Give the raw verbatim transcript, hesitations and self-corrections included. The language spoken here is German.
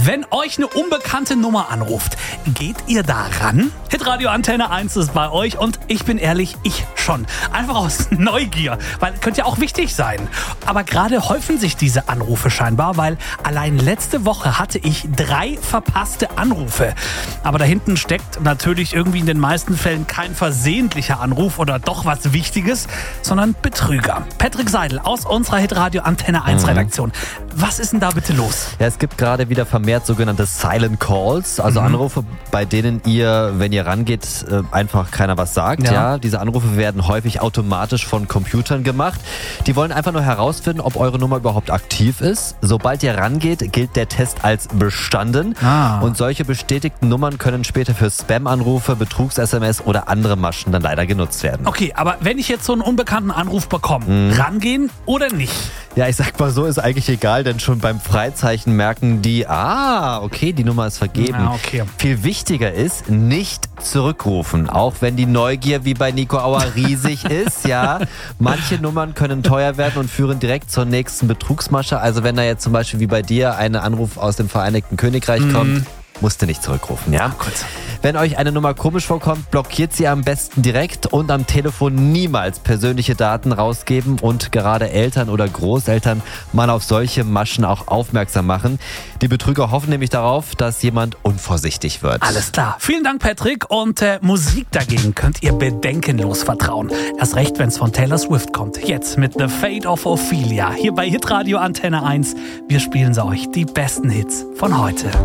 Wenn euch eine unbekannte Nummer anruft, geht ihr da ran? Hitradio Antenne eins ist bei euch und ich bin ehrlich, ich schon. Einfach aus Neugier, weil könnte ja auch wichtig sein. Aber gerade häufen sich diese Anrufe scheinbar, weil allein letzte Woche hatte ich drei verpasste Anrufe. Aber dahinten steckt natürlich irgendwie in den meisten Fällen kein versehentlicher Anruf oder doch was Wichtiges, sondern Betrüger. Patrick Seidel aus unserer Hitradio Antenne eins mhm. Redaktion. Was ist denn da bitte los? Ja, es gibt gerade wieder vermehrt sogenannte Silent Calls, also Mhm. Anrufe, bei denen ihr, wenn ihr rangeht, äh, einfach keiner was sagt. Ja. Ja. Diese Anrufe werden häufig automatisch von Computern gemacht. Die wollen einfach nur herausfinden, ob eure Nummer überhaupt aktiv ist. Sobald ihr rangeht, gilt der Test als bestanden. Ah. Und solche bestätigten Nummern können später für Spam-Anrufe, Betrugs-S M S oder andere Maschen dann leider genutzt werden. Okay, aber wenn ich jetzt so einen unbekannten Anruf bekomme, Mhm. rangehen oder nicht? Ja, ich sag mal so, ist eigentlich egal, denn schon beim Freizeichen merken die, ah, okay, die Nummer ist vergeben. Ja, okay. Viel wichtiger ist, nicht zurückrufen, auch wenn die Neugier wie bei Nico Auer riesig ist, ja. Manche Nummern können teuer werden und führen direkt zur nächsten Betrugsmasche. Also wenn da jetzt zum Beispiel wie bei dir ein Anruf aus dem Vereinigten Königreich Mhm. kommt, musst du nicht zurückrufen, ja? Kurz. Wenn euch eine Nummer komisch vorkommt, blockiert sie am besten direkt und am Telefon niemals persönliche Daten rausgeben und gerade Eltern oder Großeltern mal auf solche Maschen auch aufmerksam machen. Die Betrüger hoffen nämlich darauf, dass jemand unvorsichtig wird. Alles klar. Vielen Dank, Patrick. Und äh, Musik dagegen könnt ihr bedenkenlos vertrauen. Erst recht, wenn es von Taylor Swift kommt. Jetzt mit The Fate of Ophelia. Hier bei Hitradio Antenne eins. Wir spielen sie euch die besten Hits von heute.